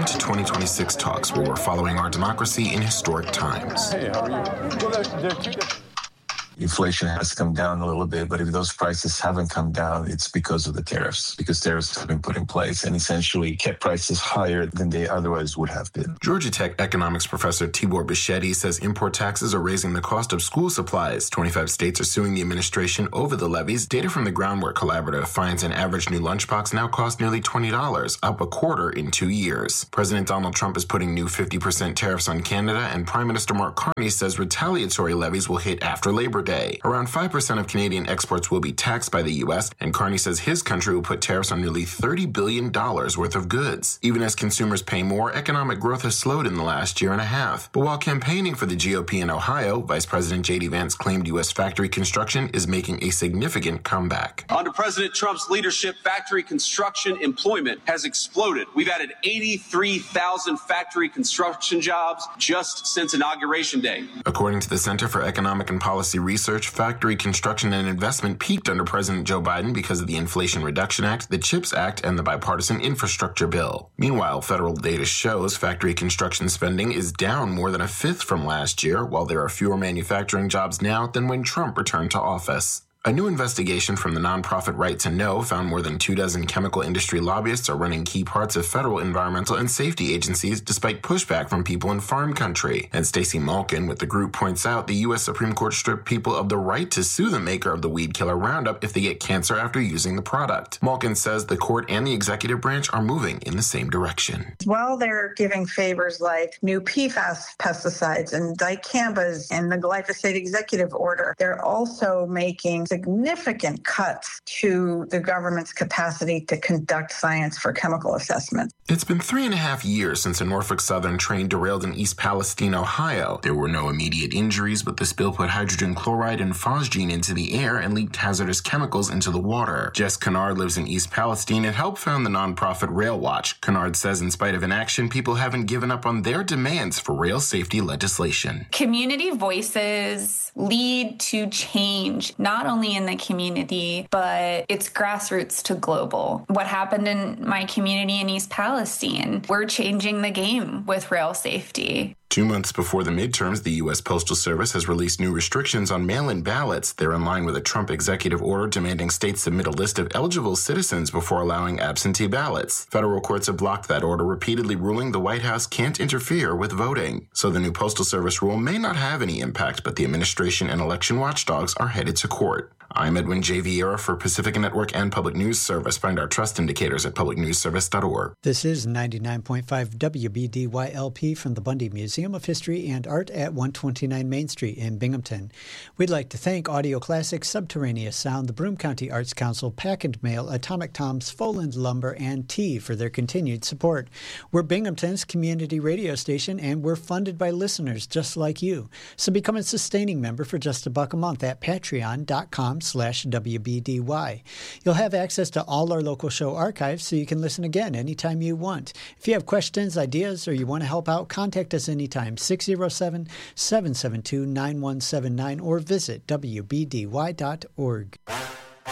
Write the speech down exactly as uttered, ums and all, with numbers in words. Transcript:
to twenty twenty-six talks, where we're following our democracy in historic times. Hey, how are you? Well, there, there are two different... Inflation has come down a little bit, but if those prices haven't come down, it's because of the tariffs, because tariffs have been put in place and essentially kept prices higher than they otherwise would have been. Georgia Tech economics professor Tibor Bichetti says import taxes are raising the cost of school supplies. twenty-five states are suing the administration over the levies. Data from the Groundwork Collaborative finds an average new lunchbox now costs nearly twenty dollars, up a quarter in two years. President Donald Trump is putting new fifty percent tariffs on Canada, and Prime Minister Mark Carney says retaliatory levies will hit after Labor Day. Around five percent of Canadian exports will be taxed by the U S, and Carney says his country will put tariffs on nearly thirty billion dollars worth of goods. Even as consumers pay more, economic growth has slowed in the last year and a half. But while campaigning for the G O P in Ohio, Vice President J D Vance claimed U S factory construction is making a significant comeback. Under President Trump's leadership, factory construction employment has exploded. We've added eighty-three thousand factory construction jobs just since Inauguration Day. According to the Center for Economic and Policy Research, factory construction and investment peaked under President Joe Biden because of the Inflation Reduction Act, the CHIPS Act, and the Bipartisan Infrastructure Bill. Meanwhile, federal data shows factory construction spending is down more than a fifth from last year, while there are fewer manufacturing jobs now than when Trump returned to office. A new investigation from the nonprofit Right to Know found more than two dozen chemical industry lobbyists are running key parts of federal environmental and safety agencies despite pushback from people in farm country. And Stacey Malkin with the group points out the U S Supreme Court stripped people of the right to sue the maker of the weed killer Roundup if they get cancer after using the product. Malkin says the court and the executive branch are moving in the same direction. While they're giving favors like new P FAS pesticides and dicambas and the glyphosate executive order, they're also making significant cuts to the government's capacity to conduct science for chemical assessment. It's been three and a half years since a Norfolk Southern train derailed in East Palestine, Ohio. There were no immediate injuries, but the spill put hydrogen chloride and phosgene into the air and leaked hazardous chemicals into the water. Jess Kennard lives in East Palestine and helped found the nonprofit Rail Watch. Kennard says in spite of inaction, people haven't given up on their demands for rail safety legislation. Community voices lead to change, not only in the community, but it's grassroots to global. What happened in my community in East Palestine, we're changing the game with rail safety. Two months before the midterms, the U S Postal Service has released new restrictions on mail-in ballots. They're in line with a Trump executive order demanding states submit a list of eligible citizens before allowing absentee ballots. Federal courts have blocked that order, repeatedly ruling the White House can't interfere with voting. So the new Postal Service rule may not have any impact, but the administration and election watchdogs are headed to court. I'm Edwin J. Vieira for Pacifica Network and Public News Service. Find our trust indicators at public news service dot org. This is ninety-nine point five W B D Y L P from the Bundy Museum of History and Art at one twenty-nine Main Street in Binghamton. We'd like to thank Audio Classics, Subterraneous Sound, the Broome County Arts Council, Pack and Mail, Atomic Toms, Foland Lumber, and Tea for their continued support. We're Binghamton's community radio station, and we're funded by listeners just like you. So become a sustaining member for just a buck a month at patreon dot com slash W B D Y. You'll have access to all our local show archives so you can listen again anytime you want. If you have questions, ideas, or you want to help out, contact us anytime, six oh seven, seven seven two, nine one seven nine, or visit W B D Y dot org.